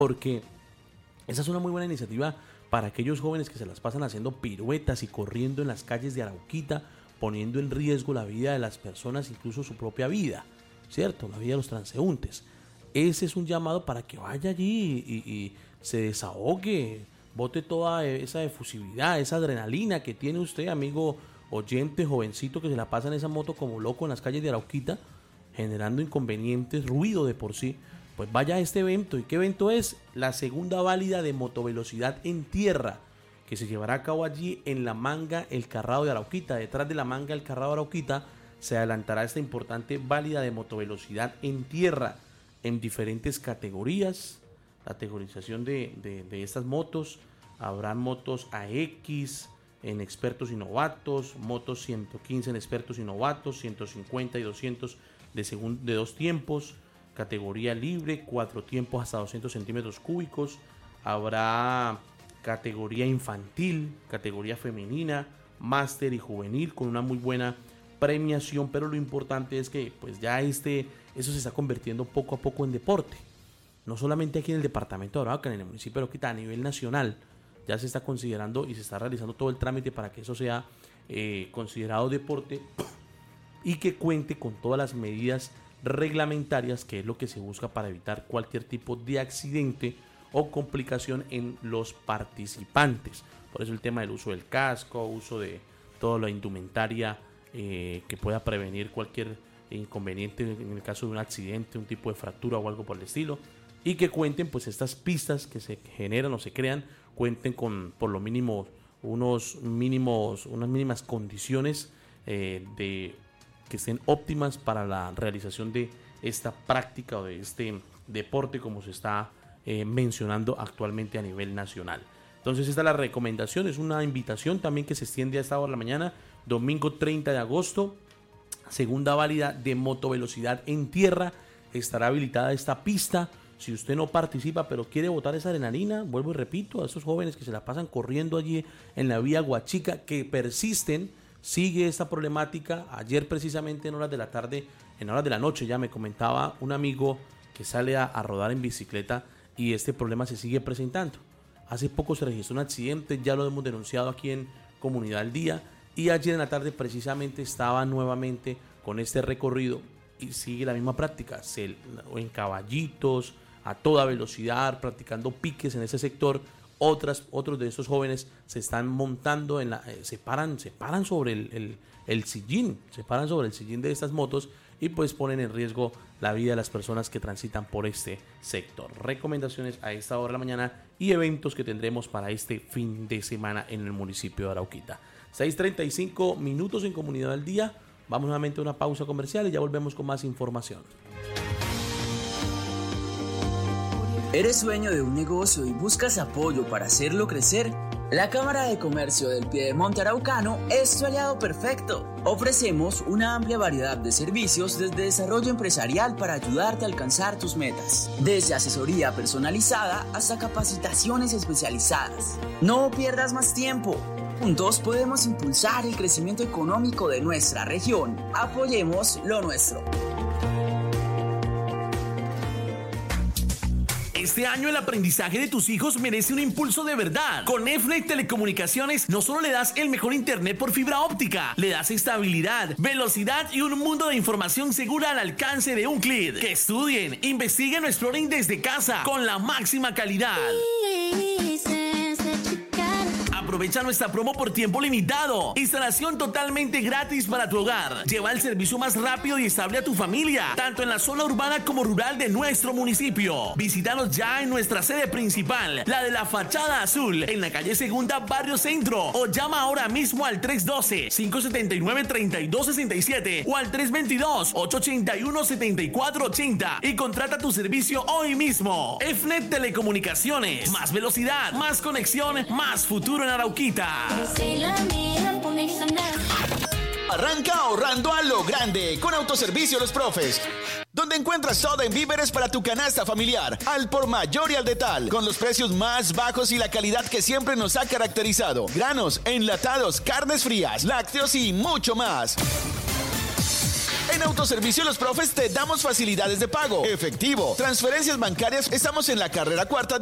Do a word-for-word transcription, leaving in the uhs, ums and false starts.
porque esa es una muy buena iniciativa para aquellos jóvenes que se las pasan haciendo piruetas y corriendo en las calles de Arauquita, poniendo en riesgo la vida de las personas, incluso su propia vida, ¿cierto? La vida de los transeúntes. Ese es un llamado para que vaya allí y, y se desahogue, bote toda esa efusividad, esa adrenalina que tiene usted, amigo oyente, jovencito, que se la pasa en esa moto como loco en las calles de Arauquita, generando inconvenientes, ruido de por sí. Pues vaya a este evento. ¿Y qué evento es? La segunda válida de motovelocidad en tierra, que se llevará a cabo allí en la Manga El Carrado de Arauquita. Detrás de la Manga El Carrado de Arauquita se adelantará esta importante válida de motovelocidad en tierra en diferentes categorías. La categorización de, de, de estas motos: habrán motos A X en expertos y novatos, motos ciento quince en expertos y novatos, ciento cincuenta y doscientos de, segun, de dos tiempos, categoría libre, cuatro tiempos hasta doscientos centímetros cúbicos. Habrá categoría infantil, categoría femenina, máster y juvenil, con una muy buena premiación, pero lo importante es que pues ya este, eso se está convirtiendo poco a poco en deporte, no solamente aquí en el departamento de Arauca, en el municipio de Arauquita, a nivel nacional ya se está considerando y se está realizando todo el trámite para que eso sea eh, considerado deporte y que cuente con todas las medidas reglamentarias, que es lo que se busca para evitar cualquier tipo de accidente o complicación en los participantes. Por eso el tema del uso del casco, uso de toda la indumentaria eh, que pueda prevenir cualquier inconveniente en el caso de un accidente, un tipo de fractura o algo por el estilo, y que cuenten pues estas pistas que se generan o se crean, cuenten con por lo mínimo unos mínimos, unas mínimas condiciones eh, de que estén óptimas para la realización de esta práctica o de este deporte, como se está eh, mencionando actualmente a nivel nacional. Entonces esta es la recomendación, es una invitación también que se extiende a esta hora de la mañana, domingo treinta de agosto, segunda válida de motovelocidad en tierra. Estará habilitada esta pista. Si usted no participa pero quiere botar esa adrenalina, vuelvo y repito, a esos jóvenes que se la pasan corriendo allí en la vía Guachica, que persisten, sigue esta problemática. Ayer precisamente en horas de la tarde, en horas de la noche, ya me comentaba un amigo que sale a, a rodar en bicicleta y este problema se sigue presentando. Hace poco se registró un accidente, ya lo hemos denunciado aquí en Comunidad al Día, y ayer en la tarde precisamente estaba nuevamente con este recorrido y sigue la misma práctica, se, en caballitos, a toda velocidad, practicando piques en ese sector. Otras, otros de estos jóvenes se están montando, en la, eh, se paran, se paran sobre el, el, el sillín, se paran sobre el sillín de estas motos y pues ponen en riesgo la vida de las personas que transitan por este sector. Recomendaciones a esta hora de la mañana y eventos que tendremos para este fin de semana en el municipio de Arauquita. seis treinta y cinco minutos en Comunidad al Día. Vamos nuevamente a una pausa comercial y ya volvemos con más información. ¿Eres dueño de un negocio y buscas apoyo para hacerlo crecer? La Cámara de Comercio del Piedemonte Araucano es tu aliado perfecto. Ofrecemos una amplia variedad de servicios desde desarrollo empresarial para ayudarte a alcanzar tus metas, desde asesoría personalizada hasta capacitaciones especializadas. No pierdas más tiempo. Juntos podemos impulsar el crecimiento económico de nuestra región. Apoyemos lo nuestro. Este año el aprendizaje de tus hijos merece un impulso de verdad. Con EFNET Telecomunicaciones no solo le das el mejor internet por fibra óptica, le das estabilidad, velocidad y un mundo de información segura al alcance de un clic. Que estudien, investiguen o exploren desde casa con la máxima calidad. Aprovecha nuestra promo por tiempo limitado. Instalación totalmente gratis para tu hogar. Lleva el servicio más rápido y estable a tu familia, tanto en la zona urbana como rural de nuestro municipio. Visítanos ya en nuestra sede principal, la de la Fachada Azul, en la calle Segunda, Barrio Centro, o llama ahora mismo al tres uno dos, cinco siete nueve, tres dos seis siete o al tres dos dos, ocho ocho uno, siete cuatro ocho cero y contrata tu servicio hoy mismo. EFNET Telecomunicaciones. Más velocidad, más conexión, más futuro en Arauquita. Arranca ahorrando a lo grande con Autoservicio Los Profes, donde encuentras todo en víveres para tu canasta familiar, al por mayor y al detal, con los precios más bajos y la calidad que siempre nos ha caracterizado. Granos, enlatados, carnes frías, lácteos y mucho más. En Autoservicio Los Profes te damos facilidades de pago, efectivo, transferencias bancarias. Estamos en la carrera cuarta